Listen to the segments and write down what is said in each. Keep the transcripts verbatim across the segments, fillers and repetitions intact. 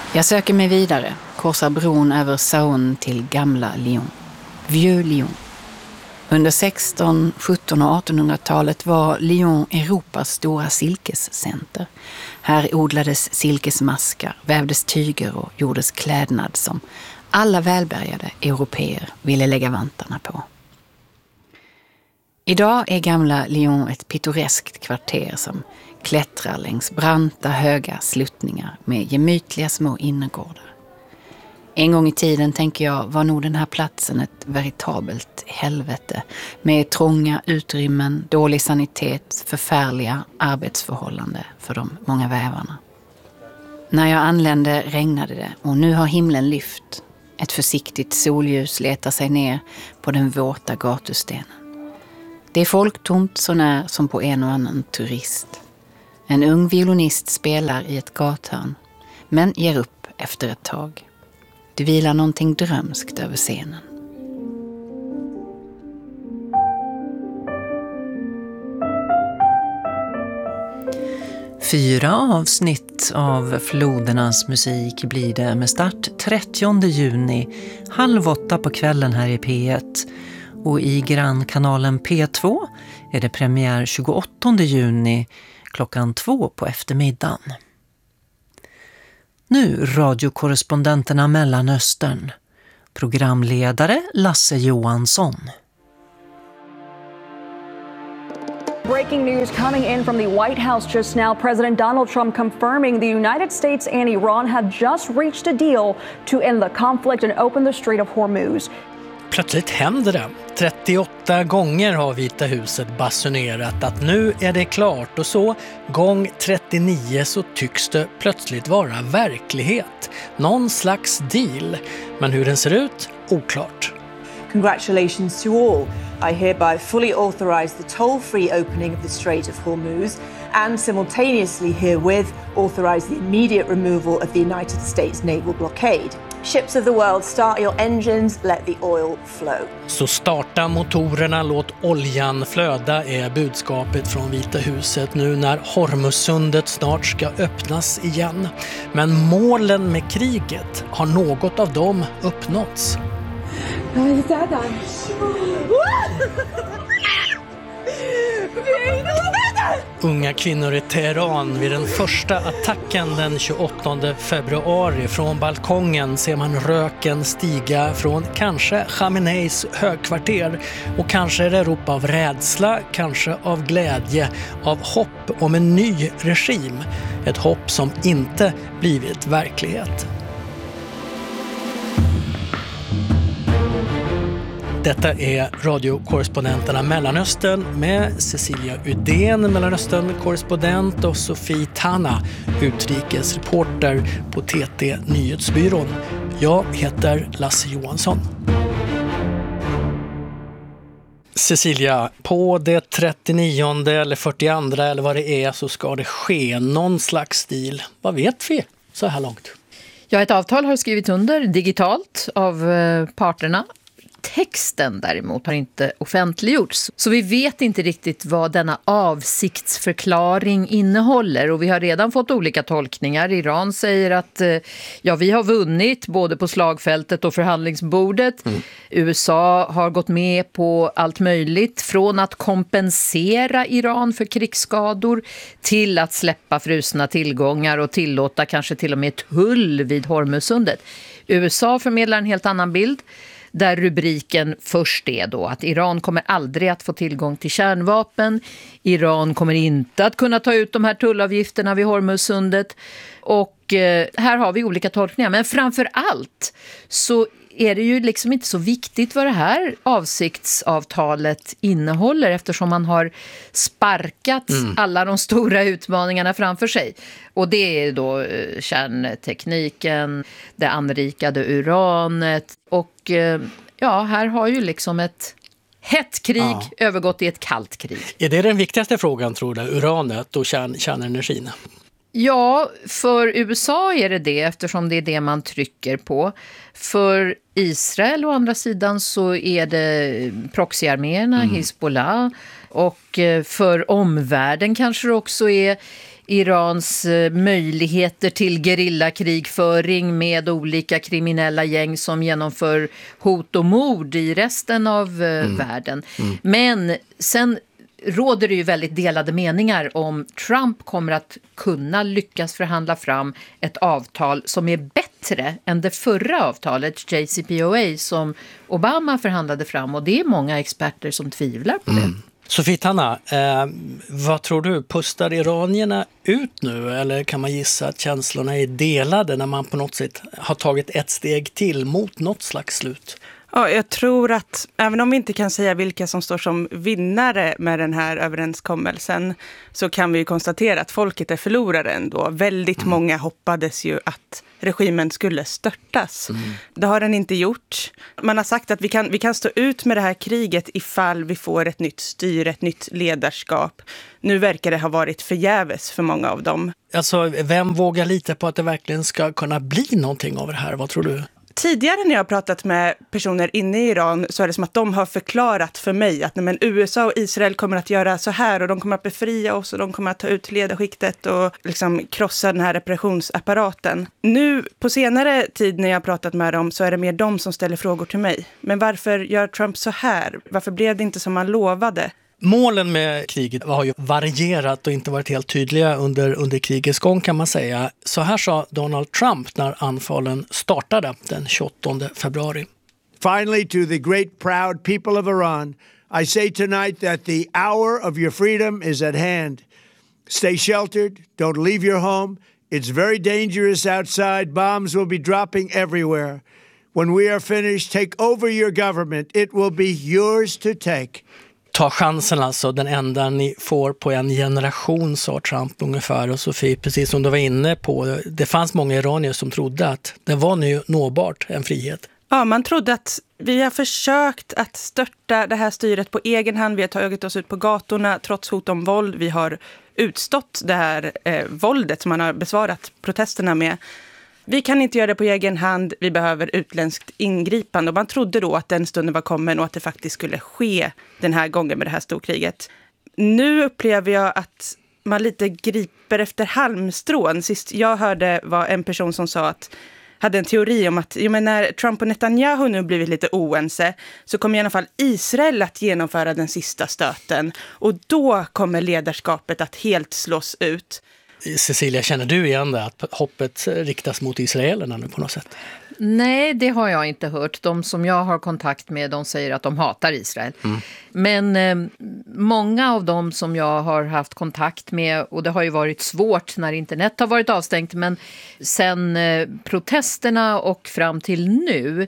Jag söker mig vidare, korsar bron över Saône till gamla Lyon. Vieux Lyon. Under sexton-, sjutton- och artonhundratalet var Lyon Europas stora silkescenter. Här odlades silkesmaskar, vävdes tyger och gjordes klädnad som alla välbärgade europeer ville lägga vantarna på. Idag är gamla Lyon ett pittoreskt kvarter som klättrar längs branta höga sluttningar med gemytliga små innergårdar. En gång i tiden, tänker jag, var nog den här platsen ett veritabelt helvete med trånga utrymmen, dålig sanitet, förfärliga arbetsförhållanden för de många vävarna. När jag anlände regnade det och nu har himlen lyft. Ett försiktigt solljus letar sig ner på den våta gatustenen. Det är folktomt så när som på en och annan turist. En ung violinist spelar i ett gathörn, men ger upp efter ett tag. Det vilar någonting drömskt över scenen. Fyra avsnitt av Flodernas musik blir det med start trettionde juni, halv åtta på kvällen här i P ett. Och i grannkanalen P två är det premiär tjugoåttonde juni klockan två på eftermiddagen. Nu radiokorrespondenterna Mellanöstern. Programledare Lasse Johansson. Breaking news coming in from the White House just now. President Donald Trump confirming the United States and Iran have just reached a deal to end the conflict and open the Strait of Hormuz. Plötsligt händer det. trettioåtta gånger har Vita huset basunerat att nu är det klart, och så gång trettionio så tycks det plötsligt vara verklighet. Någon slags deal. Men hur den ser ut, oklart. Congratulations to all. I hereby fully authorise the toll-free opening of the Strait of Hormuz and simultaneously herewith authorise the immediate removal of the United States naval blockade. Ships of the world, start your engines, let the oil flow. Så starta motorerna, låt oljan flöda är budskapet från Vita huset nu när Hormuzsundet snart ska öppnas igen. Men målen med kriget, har något av dem uppnåtts? Unga kvinnor i Teheran vid den första attacken den tjugoåttonde februari. Från balkongen ser man röken stiga från kanske Khameneis högkvarter. Och kanske är det rop av rädsla, kanske av glädje, av hopp om en ny regim. Ett hopp som inte blivit verklighet. Detta är radiokorrespondenterna Mellanöstern med Cecilia Udén, Mellanöstern-korrespondent, och Sofie Tana, utrikesreporter på T T Nyhetsbyrån. Jag heter Lasse Johansson. Cecilia, på det trettionionde eller fyrtioandra eller vad det är så ska det ske någon slags deal. Vad vet vi så här långt? Ja, ett avtal har skrivits under digitalt av parterna. Texten däremot har inte offentliggjorts. Så vi vet inte riktigt vad denna avsiktsförklaring innehåller. Och vi har redan fått olika tolkningar. Iran säger att ja, vi har vunnit både på slagfältet och förhandlingsbordet. Mm. U S A har gått med på allt möjligt. Från att kompensera Iran för krigsskador till att släppa frusna tillgångar och tillåta kanske till och med tull vid Hormuzsundet. U S A förmedlar en helt annan bild. Där rubriken först är då att Iran kommer aldrig att få tillgång till kärnvapen. Iran kommer inte att kunna ta ut de här tullavgifterna vid Hormuzsundet. Och eh, här har vi olika tolkningar. Men framför allt så är det ju liksom inte så viktigt vad det här avsiktsavtalet innehåller, eftersom man har sparkat mm. alla de stora utmaningarna framför sig. Och det är då eh, kärntekniken, det anrikade uranet och eh, ja, här har ju liksom ett hett krig ja. övergått i ett kallt krig. Är det den viktigaste frågan, tror du, uranet och kärn, kärnenergin? Ja, för U S A är det det, eftersom det är det man trycker på. För Israel å andra sidan så är det proxyarméerna, mm. Hezbollah. Och för omvärlden kanske det också är Irans möjligheter till gerillakrigföring med olika kriminella gäng som genomför hot och mord i resten av mm. världen. Mm. Men sen råder det ju väldigt delade meningar om Trump kommer att kunna lyckas förhandla fram ett avtal som är bättre än det förra avtalet, J C P O A, som Obama förhandlade fram. Och det är många experter som tvivlar på det. Mm. Sofie Tanna, eh, vad tror du? Pustar iranierna ut nu, eller kan man gissa att känslorna är delade när man på något sätt har tagit ett steg till mot något slags slut? Ja, jag tror att även om vi inte kan säga vilka som står som vinnare med den här överenskommelsen, så kan vi ju konstatera att folket är förlorare ändå. Väldigt mm. många hoppades ju att regimen skulle störtas. Mm. Det har den inte gjort. Man har sagt att vi kan, vi kan stå ut med det här kriget ifall vi får ett nytt styre, ett nytt ledarskap. Nu verkar det ha varit förgäves för många av dem. Alltså, vem vågar lita på att det verkligen ska kunna bli någonting av det här? Vad tror du? Tidigare när jag har pratat med personer inne i Iran så är det som att de har förklarat för mig att nej, men U S A och Israel kommer att göra så här och de kommer att befria oss och de kommer att ta ut ledarskiktet och liksom krossa den här repressionsapparaten. Nu på senare tid när jag har pratat med dem så är det mer de som ställer frågor till mig. Men varför gör Trump så här? Varför blev det inte som man lovade? Målen med kriget har ju varierat och inte varit helt tydliga under, under krigets gång, kan man säga. Så här sa Donald Trump när anfallen startade den tjugoåttonde februari. Finally, to the great proud people of Iran, I say tonight that the hour of your freedom is at hand. Stay sheltered, don't leave your home. It's very dangerous outside. Bombs will be dropping everywhere. When we are finished, take over your government. It will be yours to take. Ta chansen alltså, den enda ni får på en generation, sa Trump ungefär. Och Sofie, precis som du var inne på, det fanns många iranier som trodde att det var nu nåbart en frihet. Ja, man trodde att vi har försökt att störta det här styret på egen hand. Vi har tagit oss ut på gatorna trots hot om våld. Vi har utstått det här eh, våldet som man har besvarat protesterna med. Vi kan inte göra det på egen hand, vi behöver utländskt ingripande. Och man trodde då att den stunden var kommen och att det faktiskt skulle ske den här gången med det här storkriget. Nu upplever jag att man lite griper efter halmstrån. Sist jag hörde var en person som sa att hade en teori om att jo, men när Trump och Netanyahu nu blivit lite oense så kommer i alla fall Israel att genomföra den sista stöten. Och då kommer ledarskapet att helt slås ut. Cecilia, känner du igen det, att hoppet riktas mot israelerna nu på något sätt? Nej, det har jag inte hört. De som jag har kontakt med, de säger att de hatar Israel. Mm. Men eh, många av dem som jag har haft kontakt med, och det har ju varit svårt när internet har varit avstängt, men sen eh, protesterna och fram till nu,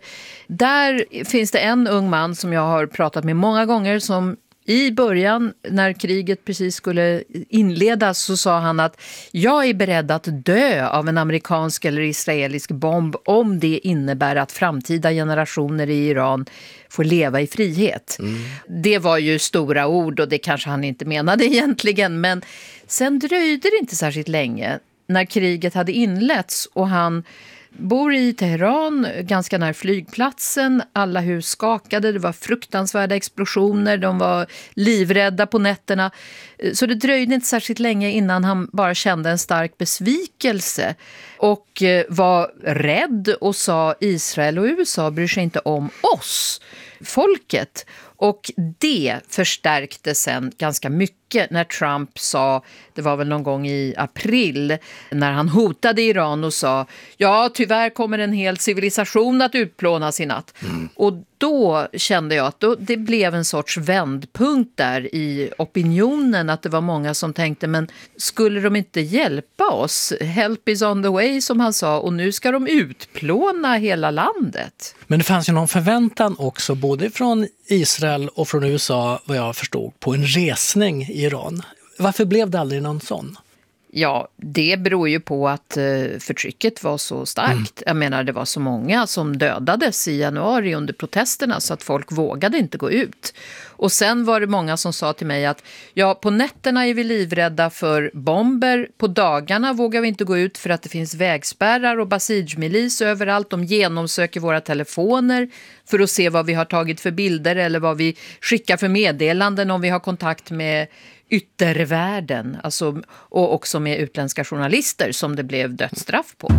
där finns det en ung man som jag har pratat med många gånger som i början, när kriget precis skulle inledas, så sa han att jag är beredd att dö av en amerikansk eller israelisk bomb om det innebär att framtida generationer i Iran får leva i frihet. Mm. Det var ju stora ord och det kanske han inte menade egentligen, men sen dröjde det inte särskilt länge när kriget hade inletts och han bor i Teheran, ganska nära flygplatsen. Alla hus skakade, det var fruktansvärda explosioner, de var livrädda på nätterna. Så det dröjde inte särskilt länge innan han bara kände en stark besvikelse och var rädd och sa Israel och U S A bryr sig inte om oss, folket. Och det förstärkte sen ganska mycket när Trump sa, det var väl någon gång i april, när han hotade Iran och sa ja, tyvärr kommer en hel civilisation att utplånas i natt. Mm. Och då kände jag att då, det blev en sorts vändpunkt där i opinionen, att det var många som tänkte, men skulle de inte hjälpa oss? Help is on the way, som han sa, och nu ska de utplåna hela landet. Men det fanns ju någon förväntan också, både från Israel och från U S A, vad jag förstod, på en resning i Iran. Varför blev det aldrig någon sån? Ja, det beror ju på att förtrycket var så starkt. Mm. Jag menar, det var så många som dödades i januari under protesterna så att folk vågade inte gå ut. Och sen var det många som sa till mig att ja, på nätterna är vi livrädda för bomber. På dagarna vågar vi inte gå ut för att det finns vägspärrar och Basij-milis överallt. De genomsöker våra telefoner för att se vad vi har tagit för bilder eller vad vi skickar för meddelanden om vi har kontakt med yttervärlden, alltså, och också med utländska journalister som det blev dödsstraff på.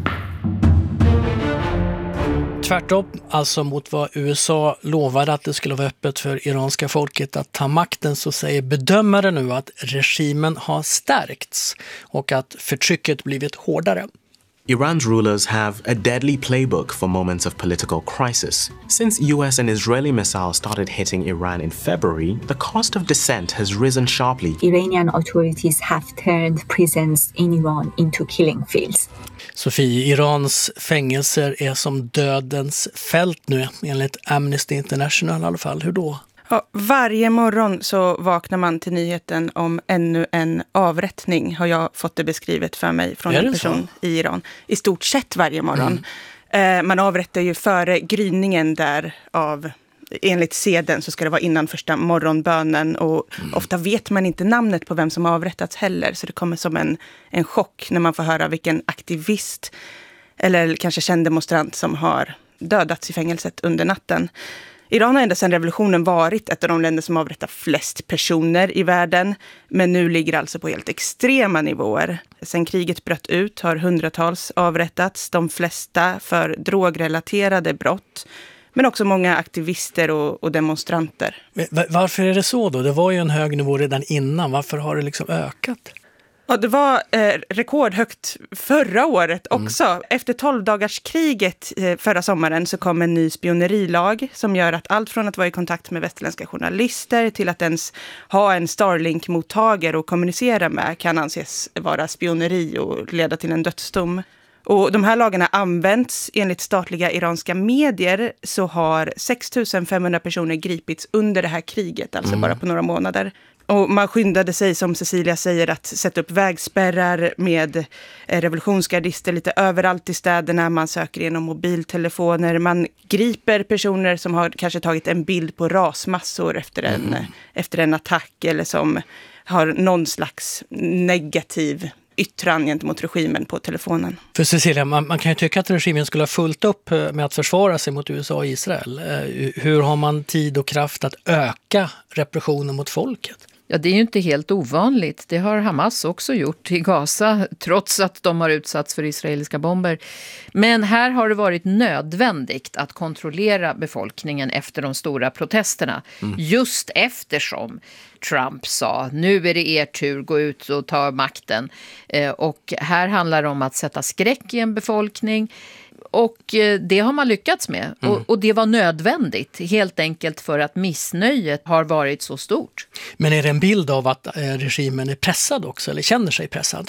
Tvärtom, alltså mot vad U S A lovade att det skulle vara öppet för iranska folket att ta makten, så säger bedömare nu att regimen har stärkts och att förtrycket blivit hårdare. Iran's rulers have a deadly playbook for moments of political crisis. Since U S and Israeli missiles started hitting Iran in February, the cost of dissent has risen sharply. Iranian authorities have turned prisons in Iran into killing fields. Sofie, Irans fängelser är som dödens fält nu, enligt Amnesty International i alla fall. Hur då? Ja, varje morgon så vaknar man till nyheten om ännu en avrättning, har jag fått det beskrivet för mig från en person så? i Iran. I stort sett varje morgon. Mm. Eh, man avrättar ju före gryningen där av, enligt seden så ska det vara innan första morgonbönen, och mm. ofta vet man inte namnet på vem som har avrättats heller, så det kommer som en, en chock när man får höra vilken aktivist eller kanske känd demonstrant som har dödats i fängelset under natten. Iran har ända sedan revolutionen varit ett av de länder som avrättar flest personer i världen, men nu ligger alltså på helt extrema nivåer. Sen kriget bröt ut har hundratals avrättats, de flesta för drogrelaterade brott, men också många aktivister och, och demonstranter. Varför är det så då? Det var ju en hög nivå redan innan, varför har det liksom ökat? Ja, det var eh, rekordhögt förra året också. Mm. Efter tolvdagarskriget eh, förra sommaren så kom en ny spionerilag som gör att allt från att vara i kontakt med västerländska journalister till att ens ha en Starlink-mottagare och kommunicera med kan anses vara spioneri och leda till en dödsdom. Och de här lagarna används. Enligt statliga iranska medier så har sex tusen femhundra personer gripits under det här kriget, alltså mm. bara på några månader. Och man skyndade sig, som Cecilia säger, att sätta upp vägspärrar med revolutionsgardister lite överallt i städerna. Man söker igenom mobiltelefoner. Man griper personer som har kanske tagit en bild på rasmassor efter en, mm. efter en attack, eller som har någon slags negativ yttran gentemot regimen på telefonen. För Cecilia, man, man kan ju tycka att regimen skulle ha fullt upp med att försvara sig mot U S A och Israel. Hur har man tid och kraft att öka repressionen mot folket? Ja, det är ju inte helt ovanligt. Det har Hamas också gjort i Gaza, trots att de har utsatts för israeliska bomber. Men här har det varit nödvändigt att kontrollera befolkningen efter de stora protesterna. Mm. Just eftersom Trump sa, nu är det er tur, gå ut och ta makten. Eh, och här handlar det om att sätta skräck i en befolkning. Och det har man lyckats med. Mm. Och, och det var nödvändigt, helt enkelt för att missnöjet har varit så stort. Men är det en bild av att regimen är pressad också, eller känner sig pressad?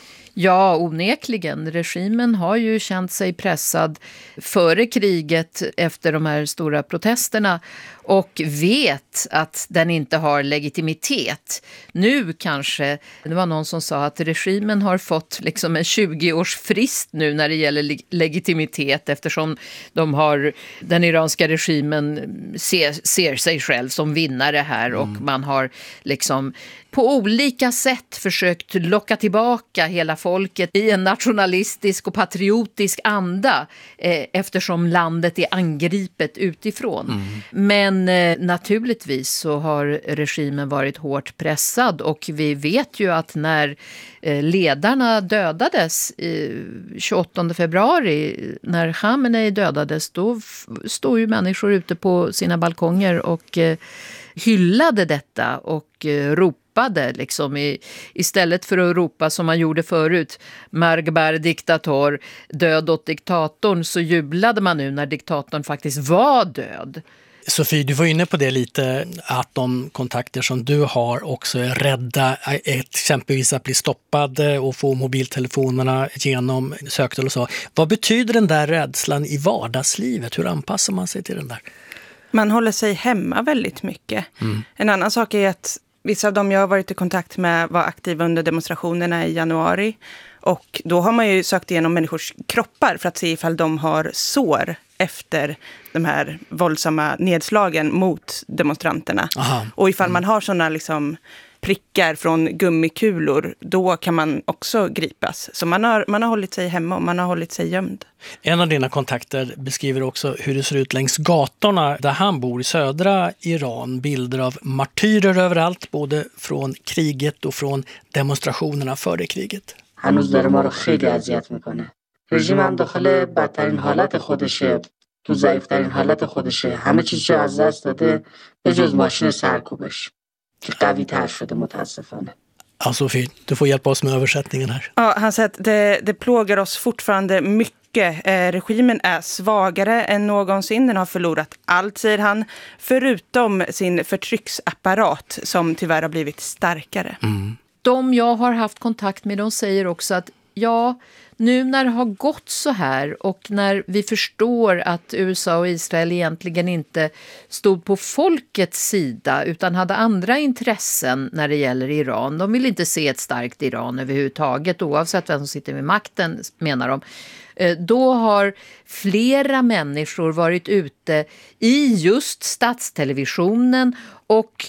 Ja, onekligen. Regimen har ju känt sig pressad före kriget efter de här stora protesterna och vet att den inte har legitimitet. Nu kanske, det var någon som sa att regimen har fått liksom en tjugo-års frist nu när det gäller leg- legitimitet eftersom de har, den iranska regimen ser, ser sig själv som vinnare här och mm. man har liksom på olika sätt försökt locka tillbaka hela folket i en nationalistisk och patriotisk anda eh, eftersom landet är angripet utifrån. Mm. Men eh, naturligtvis så har regimen varit hårt pressad och vi vet ju att när eh, ledarna dödades eh, tjugoåttonde februari, när Khamenei dödades, då f- stod ju människor ute på sina balkonger och eh, hyllade detta och eh, ropade liksom i, istället för att ropa som man gjorde förut, Margbar diktator, död åt diktatorn, så jublade man nu när diktatorn faktiskt var död. Sofie, du var inne på det lite, att de kontakter som du har också är rädda, exempelvis att bli stoppade och få mobiltelefonerna genom sökdel och så. Vad betyder den där rädslan i vardagslivet? Hur anpassar man sig till den där? Man håller sig hemma väldigt mycket. Mm. En annan sak är att vissa av dem jag har varit i kontakt med var aktiva under demonstrationerna i januari. Och då har man ju sökt igenom människors kroppar för att se ifall de har sår efter de här våldsamma nedslagen mot demonstranterna. Aha. Och ifall man har sådana liksom prickar från gummikulor, då kan man också gripas. Så man har, man har hållit sig hemma och man har hållit sig gömd. En av dina kontakter beskriver också hur det ser ut längs gatorna där han bor i södra Iran. Bilder av martyrer överallt, både från kriget och från demonstrationerna för det kriget. هنوز داره ما رو خیلی اذیت میکنه. رژیم هم داخل بدترین حالت خودشه، تو ضعیف‌ترین حالت خودشه. همه چیزو از دست داده به جز ماشین سرکوبش که قوی‌تر شده متاسفانه. Ja, Sofie, du får hjälpa oss med översättningen här. Ja, han säger att det, det plågar oss fortfarande mycket. Eh, regimen är svagare än någonsin. Den har förlorat allt, säger han. Förutom sin förtrycksapparat som tyvärr har blivit starkare. Mm. De jag har haft kontakt med, de säger också att ja, nu när det har gått så här och när vi förstår att U S A och Israel egentligen inte stod på folkets sida utan hade andra intressen när det gäller Iran. De vill inte se ett starkt Iran överhuvudtaget, oavsett vem som sitter med makten, menar de. Då har flera människor varit ute i just statstelevisionen och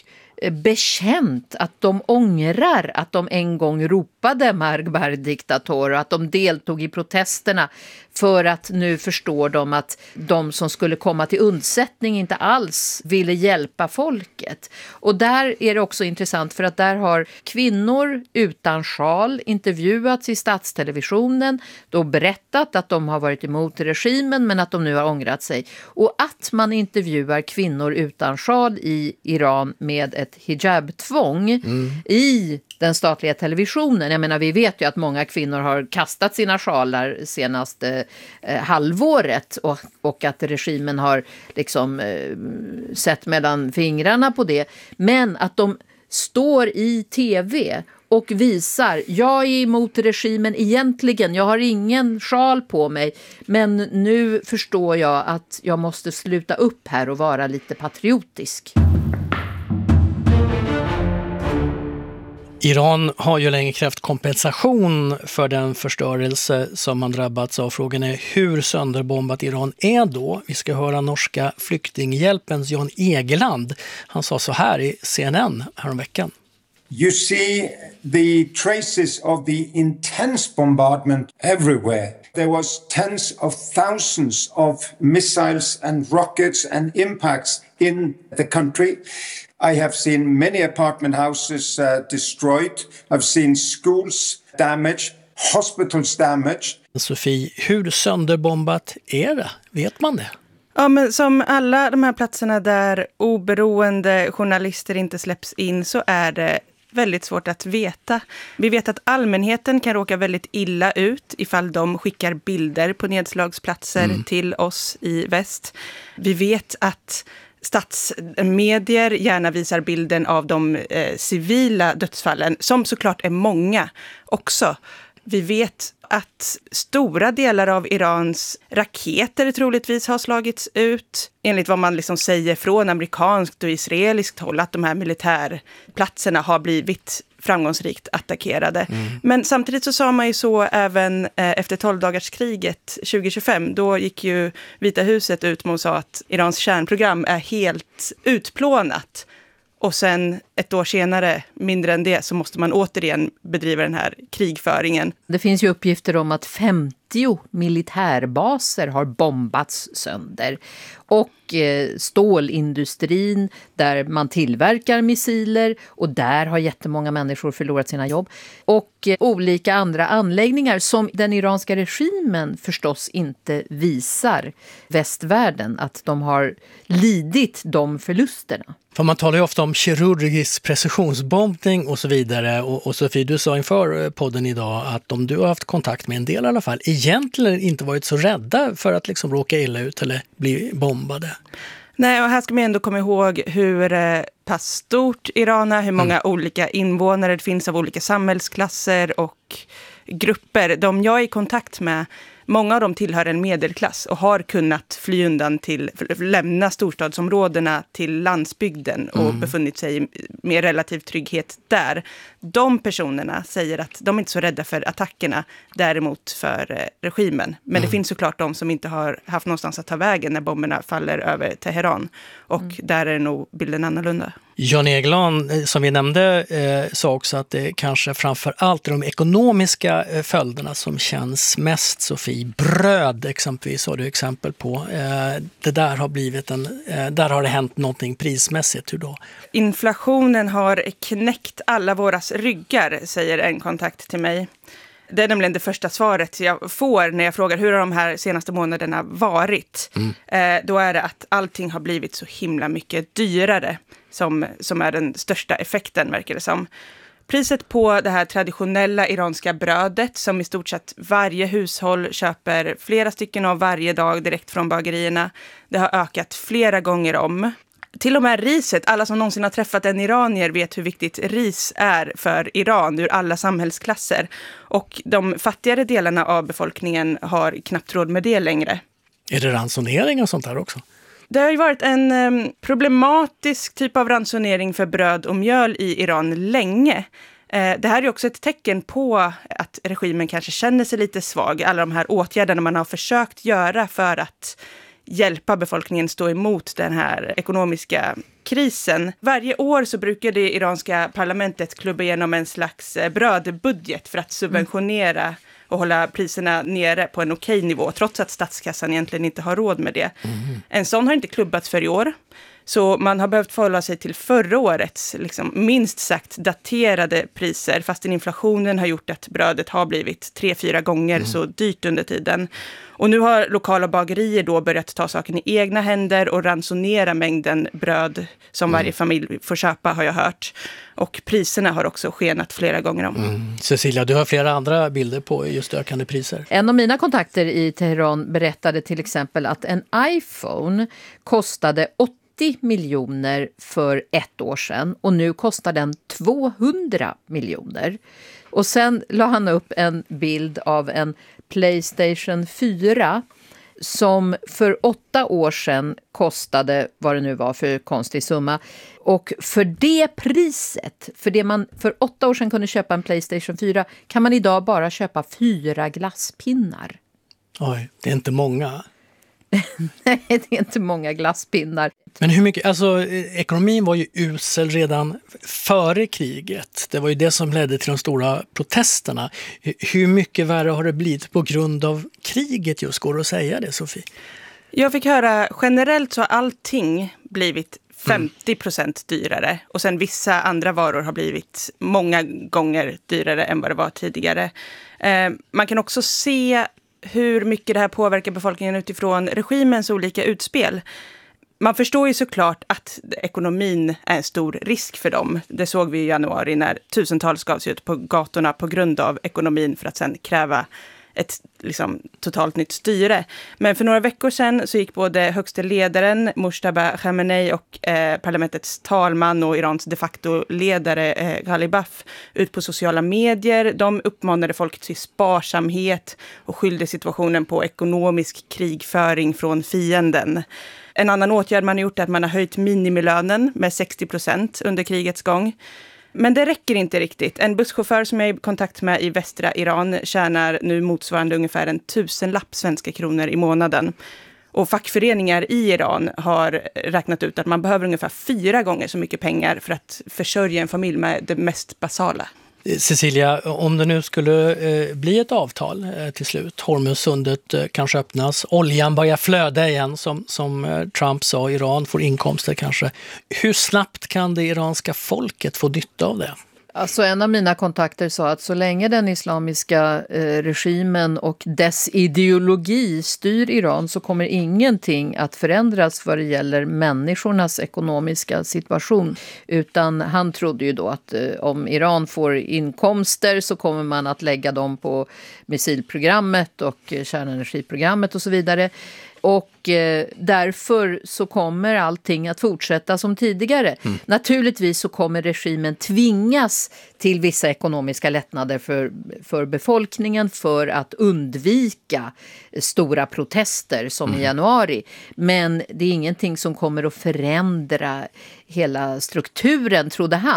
bekänt att de ångrar att de en gång ropade Margbar diktator och att de deltog i protesterna, för att nu förstår de att de som skulle komma till undsättning inte alls ville hjälpa folket. Och där är det också intressant, för att där har kvinnor utan sjal intervjuats i statstelevisionen, då berättat att de har varit emot regimen men att de nu har ångrat sig. Och att man intervjuar kvinnor utan sjal i Iran med ett hijab-tvång mm. i den statliga televisionen. Jag menar, vi vet ju att många kvinnor har kastat sina sjalar senaste eh, halvåret och, och att regimen har liksom eh, sett mellan fingrarna på det. Men att de står i tv och visar, jag är emot regimen egentligen, jag har ingen sjal på mig, men nu förstår jag att jag måste sluta upp här och vara lite patriotisk. Iran har ju länge krävt kompensation för den förstörelse som man drabbats av. Frågan är hur sönderbombat Iran är då. Vi ska höra norska flyktinghjälpens Jan Egeland. Han sa så här i C N N häromveckan. You see the traces of the intense bombardment everywhere. There was tens of thousands of missiles and rockets and impacts in the country. I have seen many apartment houses uh, destroyed. I've seen schools damaged, hospitals damaged. Sofie, hur sönderbombat är det? Vet man det? Ja, men som alla de här platserna där oberoende journalister inte släpps in, så är det väldigt svårt att veta. Vi vet att allmänheten kan råka väldigt illa ut ifall de skickar bilder på nedslagsplatser mm. till oss i väst. Vi vet att statsmedier gärna visar bilden av de eh, civila dödsfallen, som såklart är många också. Vi vet att stora delar av Irans raketer troligtvis har slagits ut. Enligt vad man liksom säger från amerikanskt och israeliskt håll, att de här militärplatserna har blivit framgångsrikt attackerade. Mm. Men samtidigt så sa man ju så även eh, efter tolvdagarskriget tjugo tjugofem. Då gick ju Vita huset ut och sa att Irans kärnprogram är helt utplånat. Och sen ett år senare, mindre än det, så måste man återigen bedriva den här krigföringen. Det finns ju uppgifter om att femtio militärbaser har bombats sönder. Och eh, stålindustrin där man tillverkar missiler, och där har jättemånga människor förlorat sina jobb. Och eh, olika andra anläggningar som den iranska regimen förstås inte visar västvärlden att de har lidit de förlusterna. För man talar ju ofta om kirurgisk precisionsbombning och så vidare. Och, och Sofie, du sa inför podden idag att om du har haft kontakt med en del i alla fall, egentligen inte varit så rädda för att liksom råka illa ut eller bli bombade. Nej, och här ska man ändå komma ihåg hur eh, pass stort Iran är, hur många mm. olika invånare det finns av olika samhällsklasser och grupper. De jag är i kontakt med, många av dem tillhör en medelklass och har kunnat fly undan till, lämna storstadsområdena till landsbygden och mm. befunnit sig med relativ trygghet där. De personerna säger att de är inte så rädda för attackerna, däremot för eh, regimen. Men mm. det finns såklart de som inte har haft någonstans att ta vägen när bomberna faller över Teheran. Och mm. där är nog bilden annorlunda. Jan Egeland, som vi nämnde, eh, sa också att det kanske framför allt är de ekonomiska eh, följderna som känns mest, Sofie. Bröd exempelvis har du exempel på. Eh, det där har blivit en, eh, där har det hänt någonting prismässigt. Hur då? Inflationen har knäckt alla våra ryggar, säger en kontakt till mig. Det är nämligen det första svaret jag får när jag frågar hur har de här senaste månaderna varit. Mm. Eh, då är det att allting har blivit så himla mycket dyrare som, som är den största effekten, verkar det som. Priset på det här traditionella iranska brödet som i stort sett varje hushåll köper flera stycken av varje dag direkt från bagerierna, det har ökat flera gånger om. Till och med riset, alla som någonsin har träffat en iranier vet hur viktigt ris är för Iran ur alla samhällsklasser. Och de fattigare delarna av befolkningen har knappt råd med det längre. Är det ransonering och sånt här också? Det har ju varit en um, problematisk typ av ransonering för bröd och mjöl i Iran länge. Eh, det här är också ett tecken på att regimen kanske känner sig lite svag. Alla de här åtgärderna man har försökt göra för att hjälpa befolkningen stå emot den här ekonomiska krisen. Varje år så brukar det iranska parlamentet klubba igenom en slags brödbudget för att subventionera och hålla priserna nere på en okej nivå, trots att statskassan egentligen inte har råd med det. Mm. En sån har inte klubbats för i år. Så man har behövt förhålla sig till förra årets liksom, minst sagt daterade priser, fastän inflationen har gjort att brödet har blivit tre, fyra gånger mm. så dyrt under tiden. Och nu har lokala bagerier då börjat ta saken i egna händer och ransonera mängden bröd som mm. varje familj får köpa, har jag hört. Och priserna har också skenat flera gånger om. Mm. Cecilia, du har flera andra bilder på just ökande priser. En av mina kontakter i Teheran berättade till exempel att en iPhone kostade åttio miljoner för ett år sedan och nu kostar den tvåhundra miljoner. Och sen la han upp en bild av en PlayStation fyra som för åtta år sedan kostade vad det nu var för konstig summa. Och för det priset, för det man för åtta år sedan kunde köpa en PlayStation fyra, kan man idag bara köpa fyra glasspinnar. Oj, det är inte många. Nej, det är inte många glasspinnar. Men hur mycket, alltså ekonomin var ju usel redan före kriget. Det var ju det som ledde till de stora protesterna. Hur mycket värre har det blivit på grund av kriget just? Går det att säga det, Sofie? Jag fick höra, generellt så har allting blivit femtio procent dyrare. Och sen vissa andra varor har blivit många gånger dyrare än vad det var tidigare. Eh, man kan också se hur mycket det här påverkar befolkningen utifrån regimens olika utspel. Man förstår ju såklart att ekonomin är en stor risk för dem. Det såg vi i januari när tusentals gavs ut på gatorna på grund av ekonomin för att sen kräva ett liksom, totalt nytt styre. Men för några veckor sedan så gick både högste ledaren Mojtaba Khamenei och eh, parlamentets talman och Irans de facto ledare eh, Ghalibaf ut på sociala medier. De uppmanade folk till sparsamhet och skyllde situationen på ekonomisk krigföring från fienden. En annan åtgärd man har gjort är att man har höjt minimilönen med sextio procent under krigets gång. Men det räcker inte riktigt. En busschaufför som jag är i kontakt med i västra Iran tjänar nu motsvarande ungefär en tusenlapp svenska kronor i månaden. Och fackföreningar i Iran har räknat ut att man behöver ungefär fyra gånger så mycket pengar för att försörja en familj med det mest basala. Cecilia, om det nu skulle eh, bli ett avtal eh, till slut, Hormuzsundet eh, kanske öppnas, oljan börjar flöda igen som, som eh, Trump sa, Iran får inkomster kanske. Hur snabbt kan det iranska folket få nytta av det? Alltså en av mina kontakter sa att så länge den islamiska eh, regimen och dess ideologi styr Iran så kommer ingenting att förändras vad det gäller människornas ekonomiska situation. Utan han trodde ju då att eh, om Iran får inkomster så kommer man att lägga dem på missilprogrammet och eh, kärnenergiprogrammet och så vidare. Och eh, därför så kommer allting att fortsätta som tidigare. Mm. Naturligtvis så kommer regimen tvingas till vissa ekonomiska lättnader för, för befolkningen för att undvika stora protester som mm. i januari. Men det är ingenting som kommer att förändra hela strukturen, trodde han.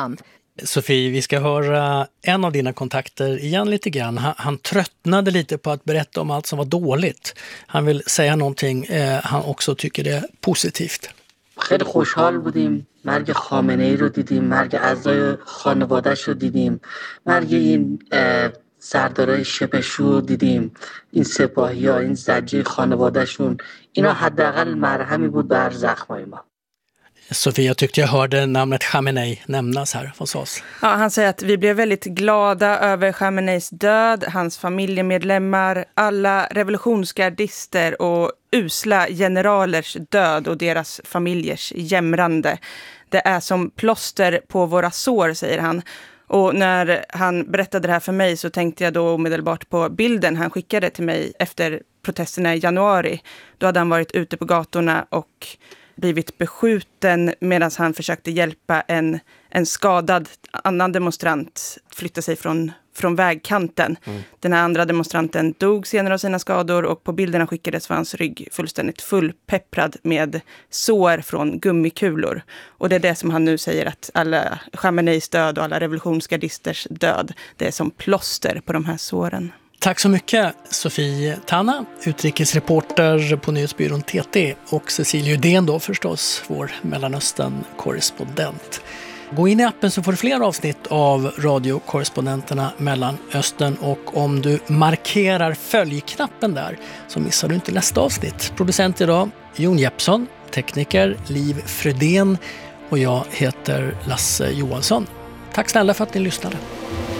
Sofie, vi ska höra en av dina kontakter igen lite grann. Han, han tröttnade lite på att berätta om allt som var dåligt. Han vill säga någonting eh, han också tycker är positivt. خیلی خوشحال بودیم مرگ خامنه ای رو دیدیم مرگ اعضای خانواده‌اش رو دیدیم مرگ این سردارای شپشو رو دیدیم این سپاهی‌ها این زجه خانواده‌شون اینا حداقل مرهمی بود بر زخمای ما. Sofie, jag tyckte jag hörde namnet Khamenei nämnas här hos oss. Ja, han säger att vi blev väldigt glada över Khameneis död, hans familjemedlemmar, alla revolutionsgardister och usla generalers död och deras familjers jämrande. Det är som plåster på våra sår, säger han. Och när han berättade det här för mig så tänkte jag då omedelbart på bilden han skickade till mig efter protesterna i januari. Då hade han varit ute på gatorna och blivit beskjuten medan han försökte hjälpa en, en skadad annan demonstrant flytta sig från, från vägkanten. Mm. Den här andra demonstranten dog senare av sina skador och på bilderna skickades var hans rygg fullständigt fullpepprad med sår från gummikulor. Och det är det som han nu säger att alla Khameneis död och alla revolutionsgardisters död, det är som plåster på de här såren. Tack så mycket Sofie Tanna, utrikesreporter på nyhetsbyrån T T och Cecilia Udén då förstås, vår Mellanöstern-korrespondent. Gå in i appen så får du fler avsnitt av radiokorrespondenterna Mellanöstern och om du markerar följknappen där så missar du inte nästa avsnitt. Producent idag Jon Jeppsson, tekniker Liv Frödén och jag heter Lasse Johansson. Tack snälla för att ni lyssnade.